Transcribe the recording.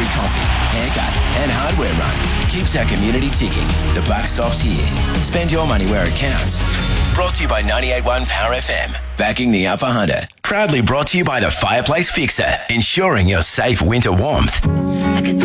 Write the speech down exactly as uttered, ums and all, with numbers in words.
every coffee, haircut and hardware run keeps our community ticking. The buck stops here. Spend your money where it counts. Brought to you by ninety-eight point one Power F M. Backing the Upper Hunter. Proudly brought to you by the Fireplace Fixer. Ensuring your safe winter warmth.